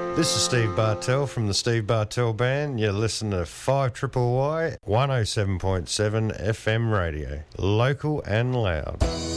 This is Steve Bartell from the Steve Bartell Band. You listen to 5YYY 107.7 FM radio, local and loud.